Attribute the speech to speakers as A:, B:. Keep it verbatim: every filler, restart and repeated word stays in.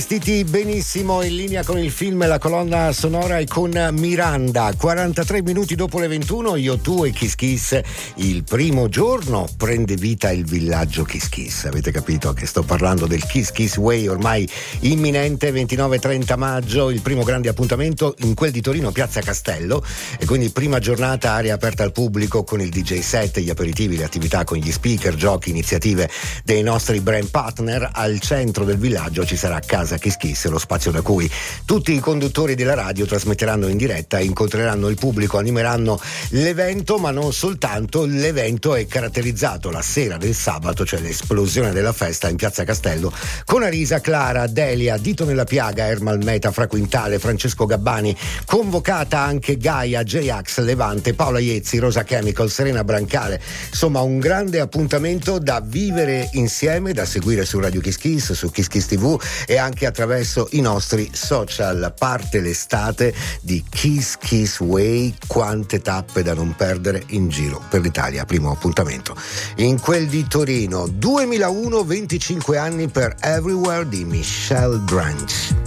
A: Vestiti benissimo, in linea con il film, la colonna sonora è con Miranda. quarantatré minuti dopo le ventuno, io, tu e Kiss Kiss. Il primo giorno prende vita il villaggio Kiss Kiss. Avete capito che sto parlando del Kiss Kiss Way, ormai imminente, ventinove e trenta maggio, il primo grande appuntamento in quel di Torino, Piazza Castello, e quindi prima giornata, area aperta al pubblico con il D J set, gli aperitivi, le attività con gli speaker, giochi, iniziative dei nostri brand partner. Al centro del villaggio ci sarà Casa Kiss Kiss, lo spazio da cui tutti i conduttori della radio trasmetteranno in diretta, incontreranno il pubblico, animeranno l'evento, ma non soltanto. L'evento è caratterizzato la sera del sabato, cioè l'esplosione della festa in Piazza Castello, con Arisa, Clara, Delia, Dito nella Piaga, Ermal Meta, Fra Quintale, Francesco Gabbani, convocata anche Gaia, J-Ax, Levante, Paola Iezzi, Rosa Chemical, Serena Brancale. Insomma, un grande appuntamento da vivere insieme, da seguire su Radio Kiss Kiss, su Kiss Kiss tivù e anche attraverso i nostri social. Parte l'estate di Kiss Kiss Way, quante tappe da non perdere in giro per l'Italia. Primo appuntamento in quel di Torino, duemilauno, venticinque anni per Everywhere di Michelle Branch.